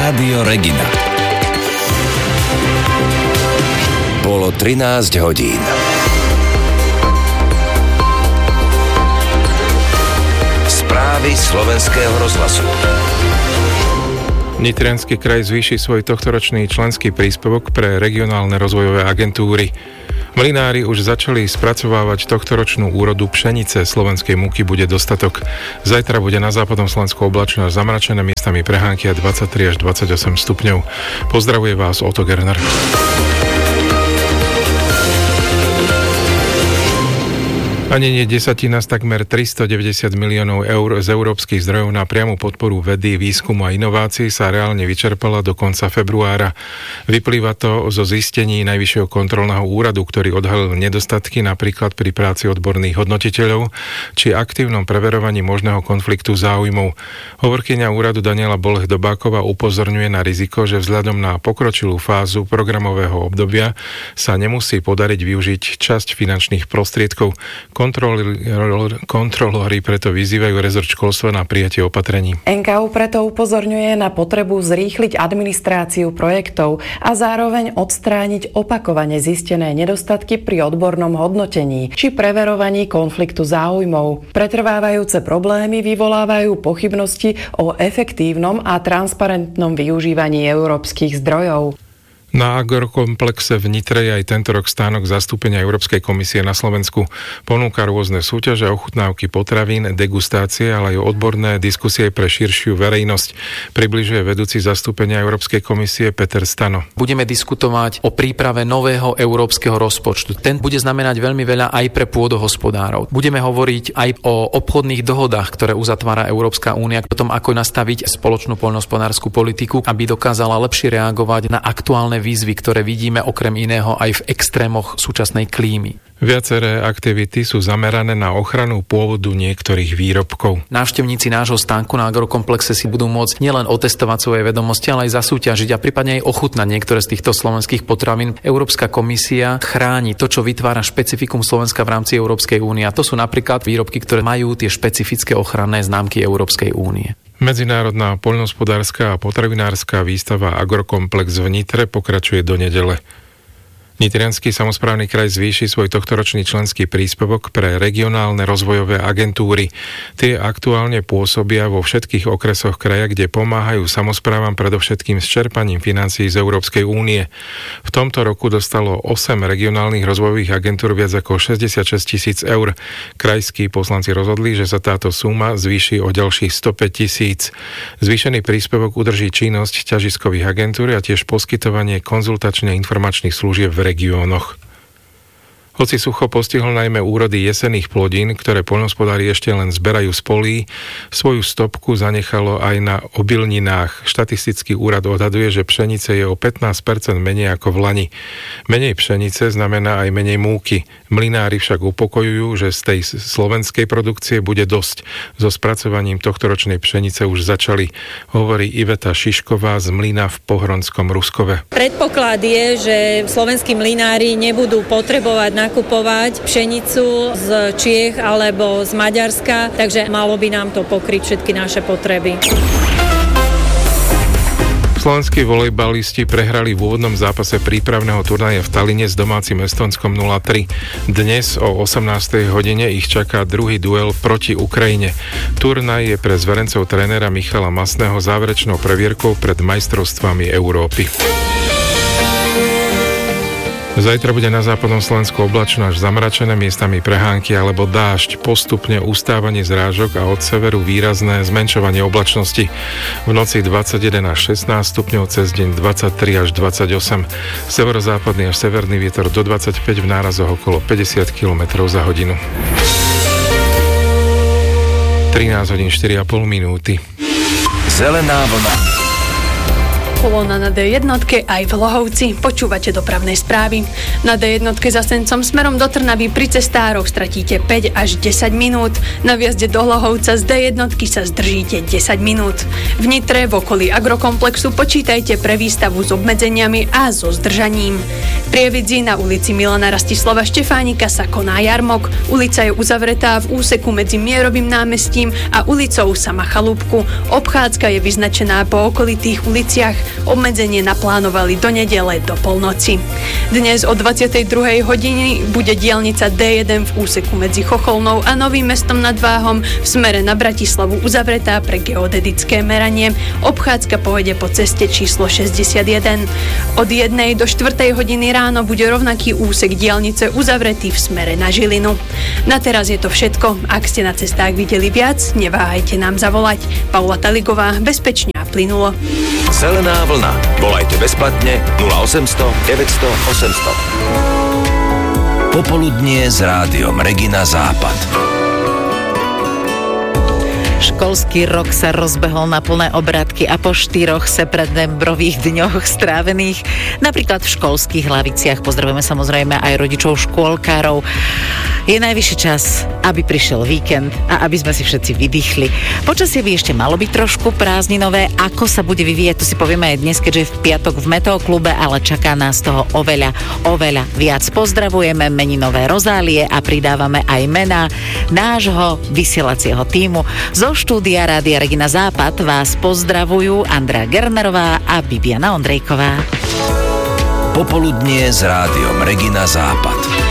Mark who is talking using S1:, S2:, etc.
S1: Rádio Regina. Bolo 13 hodín. Správy slovenského rozhlasu.
S2: Nitriansky kraj zvýši svoj tohtoročný členský príspevok pre regionálne rozvojové agentúry. Mlynári už začali spracovávať tohtoročnú úrodu pšenice. Slovenskej múky bude dostatok. Zajtra bude na západnom Slovensku oblačno až zamračené, miestami prehánky a 23 až 28 stupňov. Pozdravuje vás Otto Gerner. Ani nie desatina z takmer 390 miliónov eur z európskych zdrojov na priamu podporu vedy, výskumu a inovácií sa reálne vyčerpala do konca februára. Vyplýva to zo zistení Najvyššieho kontrolného úradu, ktorý odhalil nedostatky napríklad pri práci odborných hodnotiteľov či aktívnom preverovaní možného konfliktu záujmov. Hovorkyňa úradu Daniela Bolech-Dobáková upozorňuje na riziko, že vzhľadom na pokročilú fázu programového obdobia sa nemusí podariť využiť časť finančných prostriedkov. Kontrolóri preto vyzývajú rezort školstva na prijatie opatrení.
S3: NKÚ preto upozorňuje na potrebu zrýchliť administráciu projektov a zároveň odstrániť opakovane zistené nedostatky pri odbornom hodnotení či preverovaní konfliktu záujmov. Pretrvávajúce problémy vyvolávajú pochybnosti o efektívnom a transparentnom využívaní európskych zdrojov.
S2: Na agrokomplexe v Nitre je aj tento rok stánok zastúpenia Európskej komisie na Slovensku. Ponúka rôzne súťaže, ochutnávky potravín, degustácie, ale aj odborné diskusie pre širšiu verejnosť. Približuje vedúci zastúpenia Európskej komisie Peter Stano.
S4: Budeme diskutovať o príprave nového európskeho rozpočtu. Ten bude znamenať veľmi veľa aj pre pôdohospodárov. Budeme hovoriť aj o obchodných dohodách, ktoré uzatvára Európska únia, o tom, ako nastaviť spoločnú poľnohospodársku politiku, aby dokázala lepšie reagovať na aktuálne výzvy, ktoré vidíme okrem iného aj v extrémoch súčasnej klímy.
S2: Viaceré aktivity sú zamerané na ochranu pôvodu niektorých výrobkov.
S4: Návštevníci nášho stánku na agrokomplexe si budú môcť nielen otestovať svoje vedomosti, ale aj zasúťažiť a prípadne aj ochutnať niektoré z týchto slovenských potravín. Európska komisia chráni to, čo vytvára špecifikum Slovenska v rámci Európskej únie. A to sú napríklad výrobky, ktoré majú tie špecifické ochranné známky Európskej únie.
S2: Medzinárodná poľnohospodárska a potravinárska výstava Agrokomplex v Nitre pokračuje do nedele. Nitriansky samosprávny kraj zvýši svoj tohtoročný členský príspevok pre regionálne rozvojové agentúry. Tie aktuálne pôsobia vo všetkých okresoch kraja, kde pomáhajú samosprávam predovšetkým s čerpaním financií z Európskej únie. V tomto roku dostalo 8 regionálnych rozvojových agentúr viac ako 66 000 eur. Krajskí poslanci rozhodli, že sa táto suma zvýši o ďalších 105 000. Zvýšený príspevok udrží činnosť ťažiskových agentúr a tiež poskytovanie konzultačne-informačných služieb v regiónoch. Hoci sucho postihlo najmä úrody jesenných plodín, ktoré poľnohospodári ešte len zberajú z polí, svoju stopku zanechalo aj na obilninách. Štatistický úrad odhaduje, že pšenice je o 15% menej ako v lani. Menej pšenice znamená aj menej múky. Mlynári však upokojujú, že z tej slovenskej produkcie bude dosť. So spracovaním tohtoročnej pšenice už začali, hovorí Iveta Šišková z mlyna v Pohronskom Ruskove.
S5: Predpoklad je, že slovenskí mlynári nebudú potrebovať nakupovať pšenicu z Čiech alebo z Maďarska, takže malo by nám to pokryť všetky naše potreby.
S2: Slovenskí volejbalisti prehrali v úvodnom zápase prípravného turnaja v Taline s domácim Estonskom 0-3. Dnes o 18. hodine ich čaká druhý duel proti Ukrajine. Turnaj je pre zverencov trénera Michala Masného záverečnou previerkou pred majstrovstvami Európy. Zajtra bude na západnom Slovensku oblačno až zamračené, miestami prehánky alebo dážď, postupne ustávanie zrážok a od severu výrazné zmenšovanie oblačnosti. V noci 21 až 16 stupňov, cez deň 23 až 28. Severozápadný až severný vietor do 25, v nárazoch okolo 50 km za hodinu. 13 hodín 4,5 minúty.
S1: Zelená vlna.
S6: Kolóna na D1 aj v Lohovci. Počúvate dopravné správy. Na D1 za Sencom smerom do Trnavy pri cestároch stratíte 5 až 10 minút. Na vjazde do Lohovca z D1 sa zdržíte 10 minút. V Nitre v okolí agrokomplexu počítajte pre výstavu s obmedzeniami a so zdržaním. V Prievidzi na ulici Milana Rastislava Štefánika sa koná jarmok. Ulica je uzavretá v úseku medzi Mierovým námestím a ulicou Sama Chalúbku. Obchádzka je vyznačená po okolitých uliciach. Obmedzenie naplánovali do nedele do polnoci. Dnes o 22. hodiny bude diaľnica D1 v úseku medzi Chocholnou a Novým Mestom nad Váhom v smere na Bratislavu uzavretá pre geodetické meranie. Obchádzka pôjde po ceste číslo 61. Od 1. do 4. hodiny ráno bude rovnaký úsek diaľnice uzavretý v smere na Žilinu. Na teraz je to všetko. Ak ste na cestách videli viac, neváhajte nám zavolať. Paula Taligová, bezpečne a plynulo.
S1: Zelená vlna. Volajte bezplatne 0800 900 800. Popoludnie s rádiom Regina Západ.
S7: Školský rok sa rozbehol na plné obrátky a po 4 septembrových dňoch strávených napríklad v školských hlaviciach. Pozdravujeme samozrejme aj rodičov škôlkárov. Je najvyšší čas, aby prišiel víkend a aby sme si všetci vydýchli. Počasie by ešte malo byť trošku prázdninové. Ako sa bude vyvíjať, to si povieme aj dnes, keďže je v piatok v Meteoklube, ale čaká nás toho oveľa viac. Pozdravujeme meninové Rozálie a pridávame aj mená nášho vysielacieho tímu. Zo štúdia Rádia Regina Západ vás pozdravujú Andrea Gernerová a Bibiana Ondrejková.
S1: Popoludnie s rádiom Regina Západ.